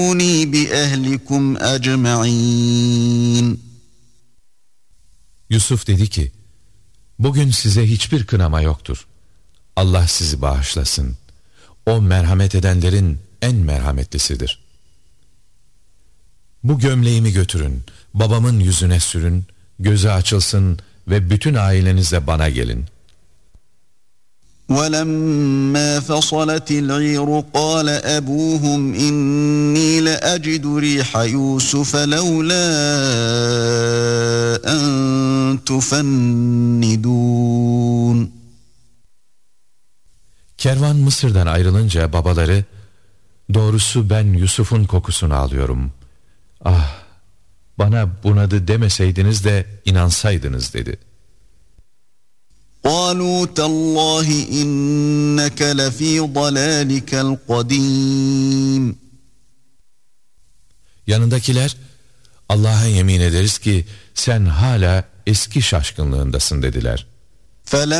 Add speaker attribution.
Speaker 1: بِأَهْلِكُمْ أَجْمَعِينَ.
Speaker 2: Yusuf dedi ki, bugün size hiçbir kınama yoktur. Allah sizi bağışlasın. O merhamet edenlerin en merhametlisidir. Bu gömleğimi götürün, babamın yüzüne sürün, gözü açılsın ve bütün ailenizle bana gelin.
Speaker 1: وَلَمَّا فَصَلَتِ الْعِيرُ قَالَ أَبُوهُمْ إِنِّي لَأَجِدُ رِيحَ يُوسُفَ لَوْلَا أَن تُفَنِّدُونَ.
Speaker 2: Kervan Mısır'dan ayrılınca babaları, doğrusu ben Yusuf'un kokusunu alıyorum. Ah, bana bunadı demeseydiniz de inansaydınız dedi.
Speaker 1: قَالُوا تَاللّٰهِ إِنَّكَ لَف۪ي ضَلَالِكَ الْقَد۪يمِ.
Speaker 2: Yanındakiler, Allah'a yemin ederiz ki sen hala eski şaşkınlığındasın dediler.